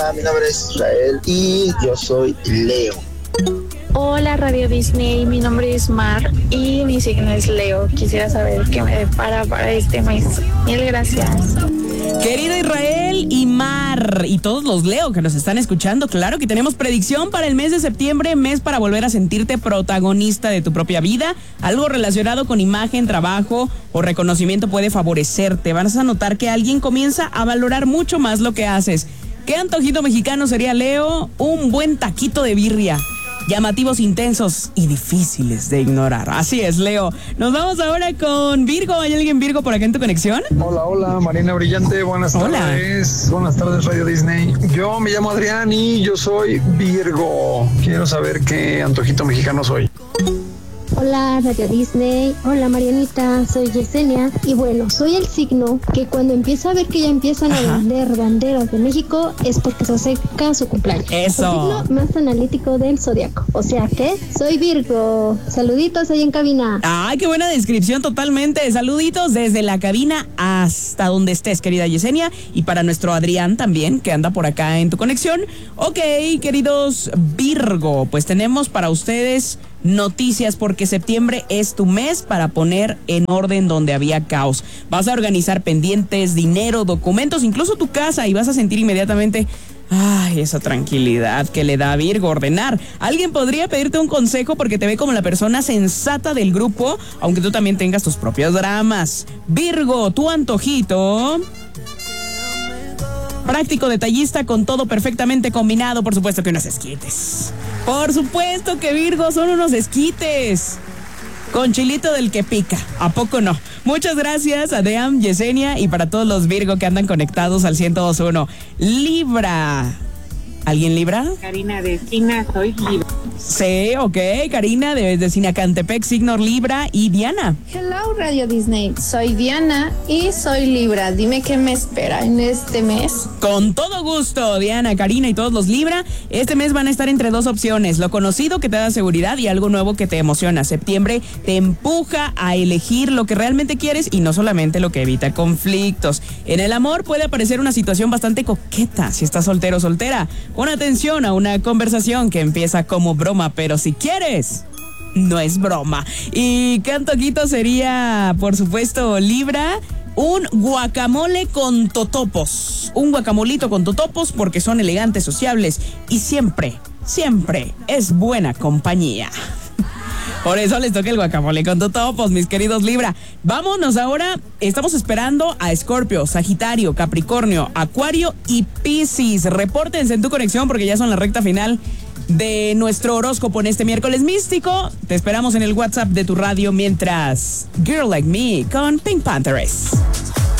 Mi nombre es Israel y yo soy Leo. Hola Radio Disney, mi nombre es Mar y mi signo es Leo. Quisiera saber qué me depara para este mes. Mil gracias. Querido Israel y Mar y todos los Leo que nos están escuchando, claro que tenemos predicción para el mes de septiembre, mes para volver a sentirte protagonista de tu propia vida. Algo relacionado con imagen, trabajo o reconocimiento puede favorecerte. Vas a notar que alguien comienza a valorar mucho más lo que haces. ¿Qué antojito mexicano sería, Leo? Un buen taquito de birria. Llamativos, intensos y difíciles de ignorar. Así es, Leo. Nos vamos ahora con Virgo. ¿Hay alguien Virgo por acá en tu conexión? Hola, Marina Brillante. Buenas tardes. Buenas tardes, Radio Disney. Yo me llamo Adrián y yo soy Virgo. Quiero saber qué antojito mexicano soy. Hola Radio Disney, hola Marianita, soy Yesenia y bueno, soy el signo que cuando empiezo a ver que ya empiezan a vender banderas de México es porque se acerca su cumpleaños. Eso. El signo más analítico del zodiaco, o sea que soy Virgo. Saluditos ahí en cabina. Ay, qué buena descripción, totalmente. Saluditos desde la cabina hasta donde estés, querida Yesenia, y para nuestro Adrián también, que anda por acá en tu conexión. Ok, queridos Virgo, pues tenemos para ustedes noticias porque septiembre es tu mes para poner en orden donde había caos. Vas a organizar pendientes, dinero, documentos, incluso tu casa, y vas a sentir inmediatamente esa tranquilidad que le da a Virgo ordenar. Alguien podría pedirte un consejo porque te ve como la persona sensata del grupo, aunque tú también tengas tus propios dramas. Virgo, tu antojito práctico, detallista, con todo perfectamente combinado. Por supuesto que unos esquites. Por supuesto que Virgo son unos esquites. Con chilito del que pica. ¿A poco no? Muchas gracias a Deam, Yesenia y para todos los Virgo que andan conectados al 102.1. Libra. ¿Alguien Libra? Karina de Sina, soy Libra. Sí, ok. Karina de Sinacantepec, signo Libra. Y Diana. Hello Radio Disney, soy Diana y soy Libra. Dime qué me espera en este mes. Con todo gusto, Diana, Karina y todos los Libra. Este mes van a estar entre dos opciones: lo conocido que te da seguridad y algo nuevo que te emociona. Septiembre te empuja a elegir lo que realmente quieres y no solamente lo que evita conflictos. En el amor puede aparecer una situación bastante coqueta si estás soltero o soltera. Pon atención a una conversación que empieza como broma, pero si quieres, no es broma. ¿Y qué antojito sería, por supuesto, Libra? Un guacamole con totopos. Un guacamolito con totopos porque son elegantes, sociables y siempre, siempre es buena compañía. Por eso les toca el guacamole con totopos, mis queridos Libra. Vámonos ahora. Estamos esperando a Escorpio, Sagitario, Capricornio, Acuario y Piscis. Repórtense en tu conexión porque ya son la recta final de nuestro horóscopo en este miércoles místico. Te esperamos en el WhatsApp de tu radio mientras Girl Like Me con Pink Panthers.